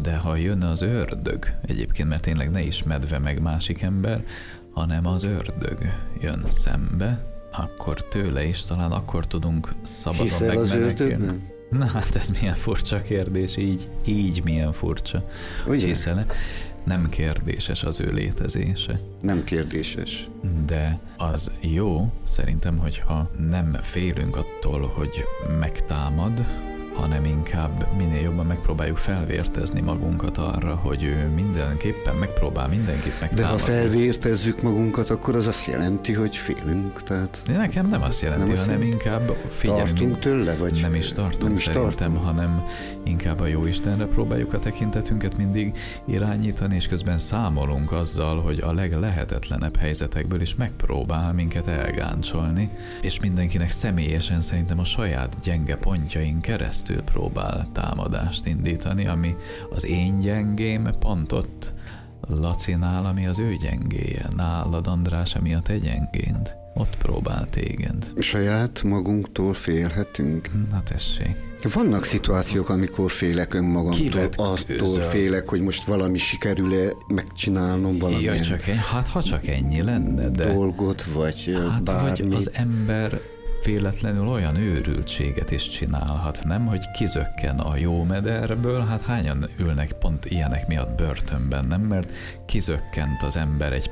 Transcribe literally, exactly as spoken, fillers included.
de ha jön az ördög, egyébként, mert tényleg ne is medve meg másik ember, hanem az ördög jön szembe, akkor tőle is talán akkor tudunk szabadon Hiszel megmenekülni. Na hát ez milyen furcsa kérdés, így, így milyen furcsa. Ugye? Hiszel, nem kérdéses az ő létezése. Nem kérdéses. De az jó, szerintem, hogyha nem félünk attól, hogy megtámad, hanem inkább minél jobban megpróbáljuk felvértezni magunkat arra, hogy ő mindenképpen megpróbál mindenkit megtámadni. De ha felvértezzük magunkat, akkor az azt jelenti, hogy félünk. Tehát de nekem nem azt jelenti, nem azt hanem jelenti. Inkább figyelünk. Tartunk tőle? Vagy nem is tartunk nem is szerintem, tartunk. Hanem inkább a Jóistenre próbáljuk a tekintetünket mindig irányítani, és közben számolunk azzal, hogy a leglehetetlenebb helyzetekből is megpróbál minket elgáncsolni, és mindenkinek személyesen szerintem a saját gyenge pontjain keresztül próbál támadást indítani, ami az én gyengém pont ott Lacinál, ami az ő gyengéje. Nálad, András, ami a te gyengénd. Ott próbál téged. Saját magunktól félhetünk? Na tessék. Vannak szituációk, amikor félek önmagamtól, Kivet attól közöl? Félek, hogy most valami sikerül-e megcsinálnom valamilyen ja, csak egy, hát ha csak ennyi lenne, de dolgot, vagy hát, bármit. hogy az ember véletlenül olyan őrültséget is csinálhat, nem, hogy kizökken a jó mederből, hát hányan ülnek pont ilyenek miatt börtönben, nem, mert kizökkent az ember egy